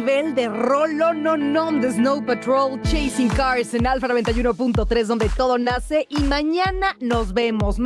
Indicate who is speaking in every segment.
Speaker 1: nivel de Rolononón de Snow Patrol, Chasing Cars en Alfa 91.3, donde todo nace. Y mañana nos vemos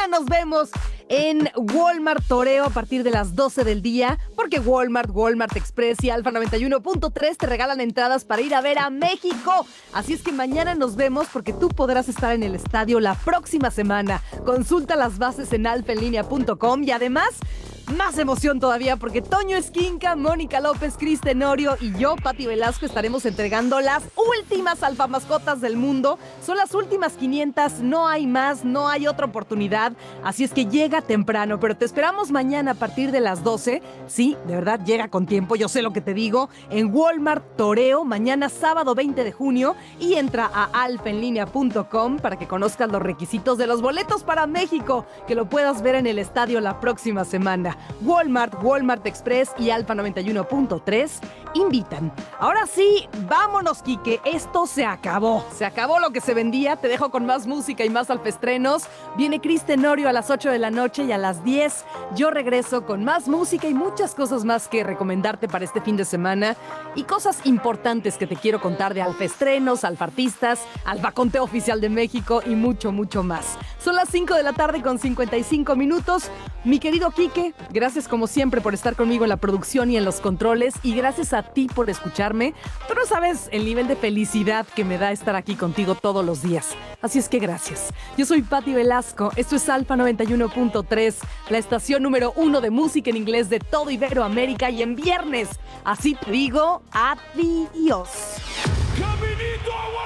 Speaker 1: en Walmart Toreo a partir de las 12 del día, porque Walmart Express y Alfa 91.3 te regalan entradas para ir a ver a México. Así es que mañana nos vemos, porque tú podrás estar en el estadio la próxima semana. Consulta las bases en alfaenlinea.com y además, más emoción todavía, porque Toño Esquinca, Mónica López, Cris Tenorio y yo, Pati Velasco, estaremos entregando las últimas alfamascotas del mundo. Son las últimas 500, no hay más, no hay otra oportunidad. Así es que llega temprano, pero te esperamos mañana a partir de las 12. Sí, de verdad, llega con tiempo, yo sé lo que te digo. En Walmart Toreo, mañana sábado 20 de junio. Y entra a alfaenlinea.com para que conozcas los requisitos de los boletos para México, que lo puedas ver en el estadio la próxima semana. Walmart Express y Alfa 91.3 invitan. Ahora sí, vámonos, Quique. Esto se acabó. Se acabó lo que se vendía. Te dejo con más música y más alfestrenos. Viene Cris Tenorio a las 8 de la noche y a las 10 yo regreso con más música y muchas cosas más que recomendarte para este fin de semana. Y cosas importantes que te quiero contar de alfestrenos, alfartistas, alfaconteo oficial de México y mucho, mucho más. Son las 5 de la tarde con 55 minutos. Mi querido Quique, gracias como siempre por estar conmigo en la producción y en los controles, y gracias a ti por escucharme. Tú no sabes el nivel de felicidad que me da estar aquí contigo todos los días. Así es que gracias. Yo soy Pati Velasco, esto es Alfa 91.3, la estación número 1 de música en inglés de todo Iberoamérica, y en viernes, así te digo, adiós.
Speaker 2: Caminito